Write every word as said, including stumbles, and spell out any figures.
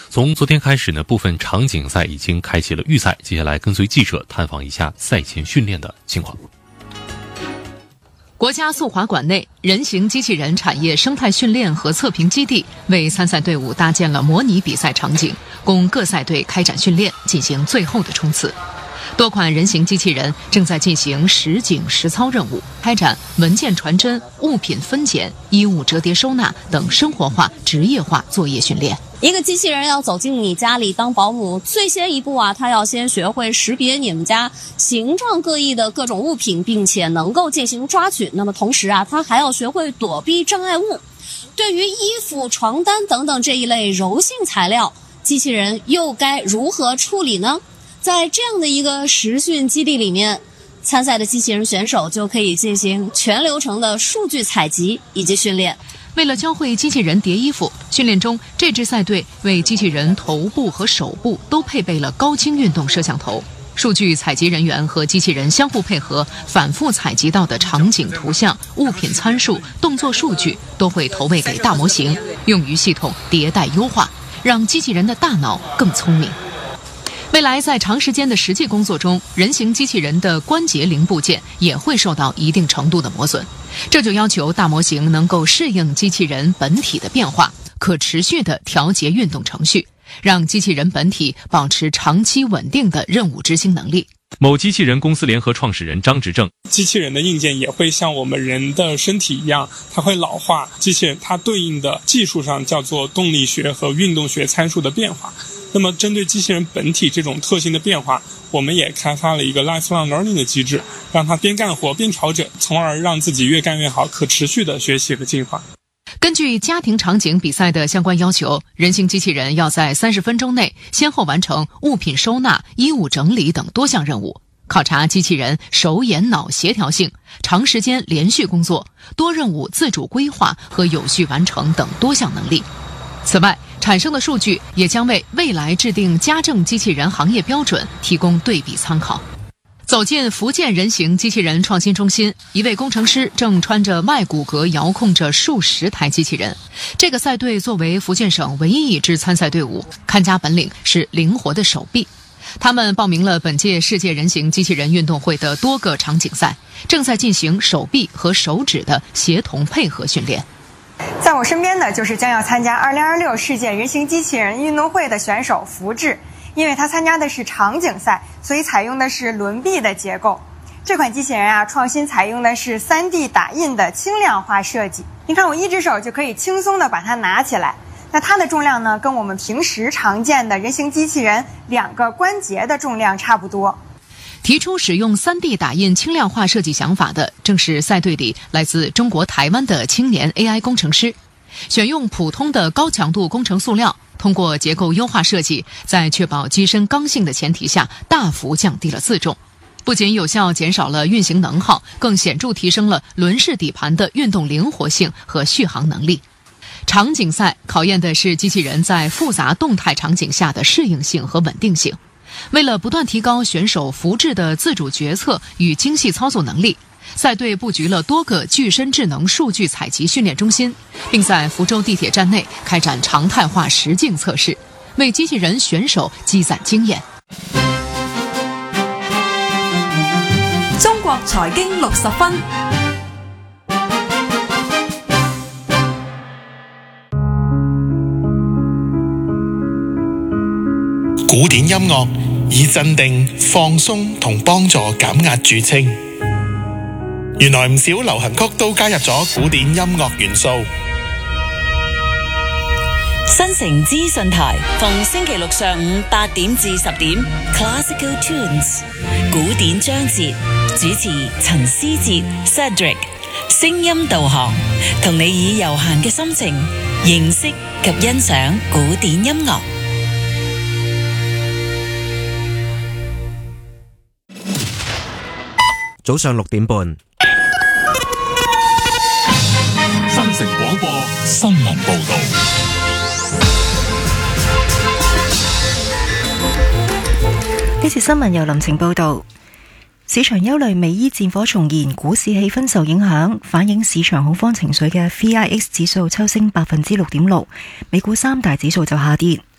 从昨天开始呢，部分场景赛已经开启了预赛，接下来跟随记者探访一下赛前训练的情况。 国家速滑馆内，人形机器人产业生态训练和测评基地为参赛队伍搭建了模拟比赛场景，供各赛队开展训练，进行最后的冲刺。多款人形机器人正在进行实景实操任务，开展文件传真、物品分拣、衣物折叠收纳等生活化、职业化作业训练。 一个机器人要走进你家里当保姆，最先一步啊，它要先学会识别你们家形状各异的各种物品，并且能够进行抓取。那么同时啊，它还要学会躲避障碍物。对于衣服、床单等等这一类柔性材料，机器人又该如何处理呢？在这样的一个实训基地里面，参赛的机器人选手就可以进行全流程的数据采集以及训练。 为了教会机器人叠衣服，训练中这支赛队为机器人头部和手部都配备了高清运动摄像头。数据采集人员和机器人相互配合，反复采集到的场景图像、物品参数、动作数据都会投喂给大模型，用于系统迭代优化，让机器人的大脑更聪明。未来在长时间的实际工作中，人形机器人的关节零部件也会受到一定程度的磨损，这就要求大模型能够适应机器人本体的变化，可持续地调节运动程序，让机器人本体保持长期稳定的任务执行能力。 某机器人公司联合创始人张执政， 机器人的硬件也会像我们人的身体一样，它会老化，机器人它对应的技术上叫做动力学和运动学参数的变化。那么针对机器人本体这种特性的变化，我们也开发了一个 lifelong learning 的机制，让它边干活边调整，从而让自己越干越好，可持续的学习和进化。 根据家庭场景比赛的相关要求，人形机器人要在三十分钟内先后完成物品收纳、衣物整理等多项任务，考察机器人手眼脑协调性、长时间连续工作、多任务自主规划和有序完成等多项能力。此外，产生的数据也将为未来制定家政机器人行业标准提供对比参考。走进福建人形机器人创新中心，一位工程师正穿着外骨骼遥控着数十台机器人。这个赛队作为福建省唯一一支参赛队伍，看家本领是灵活的手臂。他们报名了本届世界人形机器人运动会的多个场景赛，正在进行手臂和手指的协同配合训练。 在我身边的就是将要参加二零二六世界人形机器人运动会的选手福智，因为他参加的是场景赛，所以采用的是轮臂的结构。这款机器人啊，创新采用的是 三 D 打印的轻量化设计。你看我一只手就可以轻松的把它拿起来，那它的重量呢，跟我们平时常见的人形机器人两个关节的重量差不多。 提出使用 三 D 打印轻量化设计想法的，正是赛队里来自中国台湾的青年 A I 工程师。选用普通的高强度工程塑料，通过结构优化设计，在确保机身刚性的前提下，大幅降低了自重。不仅有效减少了运行能耗，更显著提升了轮式底盘的运动灵活性和续航能力。场景赛考验的是机器人在复杂动态场景下的适应性和稳定性。为了不断提高选手福智的自主决策与精细操作能力，赛队布局了多个具身智能数据采集训练中心，并在福州地铁站内开展常态化实境测试，为机器人选手积攒经验。 中國財經六十分。 古典音樂以鎮定、放鬆同幫助減壓著稱。原來唔少流行曲都加入咗古典音樂元素。 新城資訊台逢星期六上午八點至十點 Classical Tunes 古典章節，主持陳思哲 Cedric， 聲音導航，同你以悠閒嘅心情認識及欣賞古典音樂。 早上六點半， 新城廣播新聞報道。 呢次新聞由林晴報道。市場憂慮美伊戰火重燃，股市氣氛受影響，反映市場恐慌情緒嘅 V I X 指數抽升百分之六點六，美股三大指數就下跌。